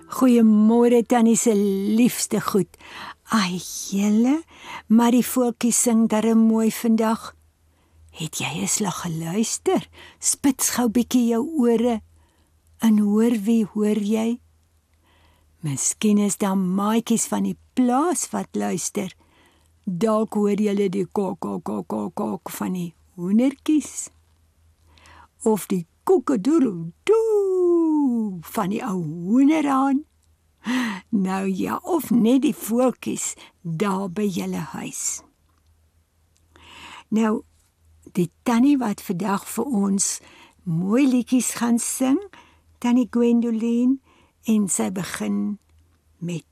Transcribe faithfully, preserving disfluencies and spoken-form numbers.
Goeiemôre Tannie se liefste goed. Ai julle, maar die voeltjies sing darem mooi vandag. Het jy 'n slag geluister? Spits gou bietjie jou ore en hoor wie hoor jy? Miskien is daar maatjies van die plaas wat luister. Dalk hoor julle die kok kok kok kok kok van die hoendertjies. Of die koekedoeroedoe van die ou hoenderhaan. Nou ja, of net die voeltjies daar by julle huis. Nou, die tannie wat vandag vir ons mooi liedjies gaan sing, Tannie Gwendoline, en sy begin met